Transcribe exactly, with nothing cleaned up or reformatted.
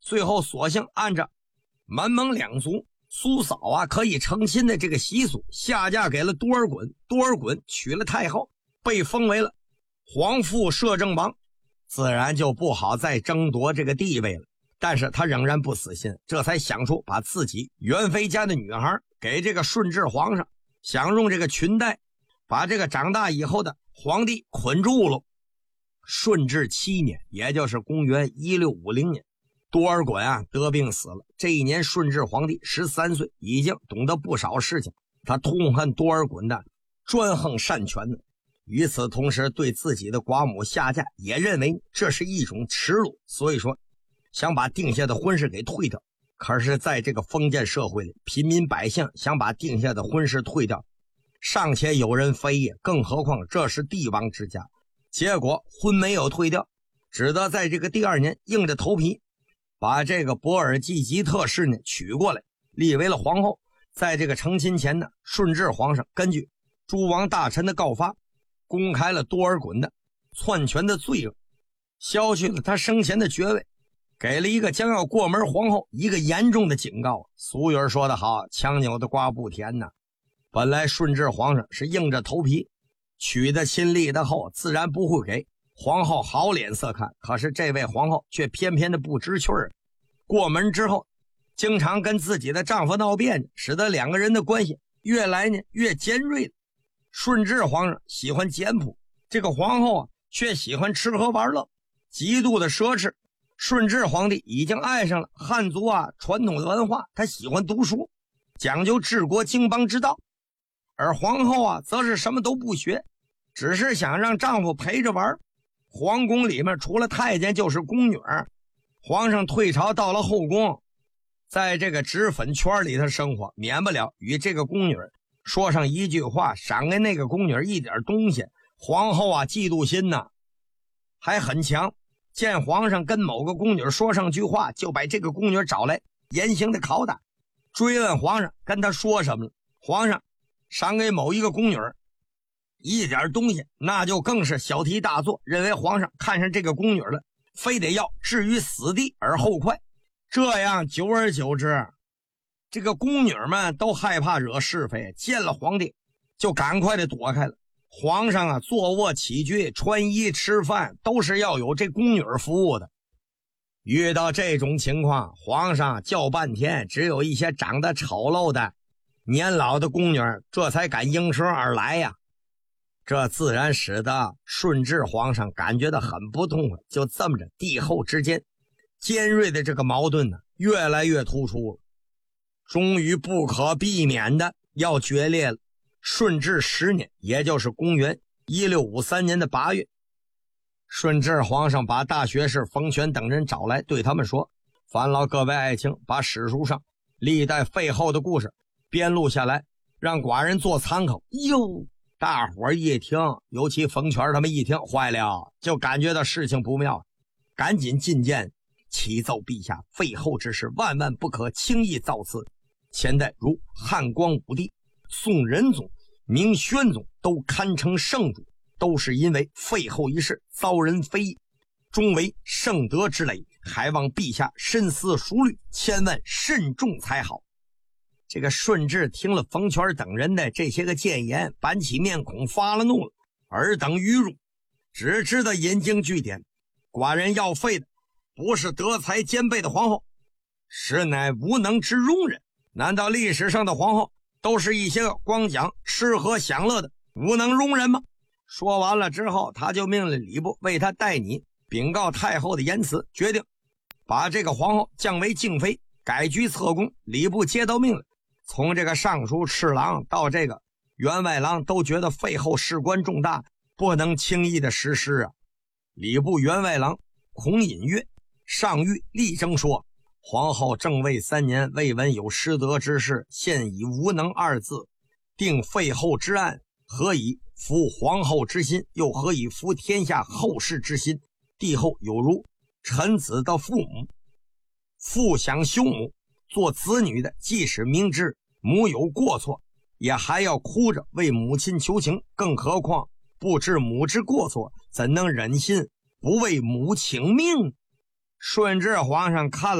最后索性按照满蒙两族叔嫂啊可以成亲的这个习俗，下嫁给了多尔衮。多尔衮娶了太后，被封为了皇父摄政王，自然就不好再争夺这个地位了。但是他仍然不死心，这才想出把自己元妃家的女孩给这个顺治皇上，想用这个裙带把这个长大以后的皇帝捆住了。顺治七年，也就是公元一六五零年，多尔衮啊得病死了。这一年顺治皇帝十三岁，已经懂得不少事情。他痛恨多尔衮的专横擅权呢，与此同时对自己的寡母下嫁也认为这是一种耻辱，所以说想把定下的婚事给退掉。可是在这个封建社会里，平民百姓想把定下的婚事退掉尚且有人非议，更何况这是帝王之家。结果婚没有退掉，只得在这个第二年硬着头皮把这个博尔济吉特氏呢娶过来，立为了皇后。在这个成亲前呢，顺治皇上根据诸王大臣的告发，公开了多尔衮的篡权的罪恶，削去了他生前的爵位，给了一个将要过门皇后一个严重的警告。俗语说得好，强扭的瓜不甜呐。本来顺治皇上是硬着头皮娶的亲立的后，自然不会给皇后好脸色看，可是这位皇后却偏偏的不知趣儿。过门之后经常跟自己的丈夫闹别扭，使得两个人的关系越来呢越尖锐了。顺治皇上喜欢简朴，这个皇后啊却喜欢吃喝玩乐，极度的奢侈。顺治皇帝已经爱上了汉族啊传统的文化，他喜欢读书，讲究治国经邦之道。而皇后啊则是什么都不学，只是想让丈夫陪着玩。皇宫里面除了太监就是宫女，皇上退朝到了后宫，在这个脂粉圈里头生活，免不了与这个宫女说上一句话，赏给那个宫女一点东西。皇后啊嫉妒心呢还很强，见皇上跟某个宫女说上句话，就把这个宫女找来严刑的拷打，追问皇上跟他说什么了。皇上赏给某一个宫女一点东西，那就更是小题大做，认为皇上看上这个宫女了，非得要置于死地而后快。这样久而久之，这个宫女们都害怕惹是非，见了皇帝就赶快的躲开了。皇上啊坐卧起居穿衣吃饭都是要有这宫女服务的。遇到这种情况，皇上叫半天，只有一些长得丑陋的年老的宫女这才敢应声而来呀。这自然使得顺治皇上感觉到很不痛快。就这么着，帝后之间尖锐的这个矛盾呢越来越突出了，终于不可避免的要决裂了。顺治十年，也就是公元一六五三年的八月，顺治皇上把大学士冯权等人找来，对他们说：烦劳各位爱卿把史书上历代废后的故事编录下来，让寡人做参考。哟，大伙儿一听，尤其冯权他们一听，坏了，就感觉到事情不妙，赶紧进谏启奏陛下，废后之事万万不可轻易造次。前代如汉光武帝、宋仁宗、明宣宗都堪称圣主，都是因为废后一事遭人非议，终为圣德之累，还望陛下深思熟虑，千万慎重才好。这个顺治听了冯权等人的这些个谏言，板起面孔发了怒了，尔等愚儒，只知道引经据典，寡人要废的不是德才兼备的皇后，实乃无能之庸人。难道历史上的皇后都是一些个光讲吃喝享乐的无能庸人吗？说完了之后，他就命令礼部为他代拟禀告太后的言辞，决定把这个皇后降为静妃，改居侧宫。礼部接到命令，从这个尚书侍郎到这个员外郎都觉得废后事关重大，不能轻易的实施啊。礼部员外郎孔隐岳上谕力争说：皇后正位三年，未闻有失德之事，现以无能二字定废后之案，何以服皇后之心，又何以服天下后世之心？帝后有如臣子的父母，父想休母，做子女的即使明知母有过错，也还要哭着为母亲求情，更何况不知母之过错，怎能忍心不为母请命？顺治皇上看了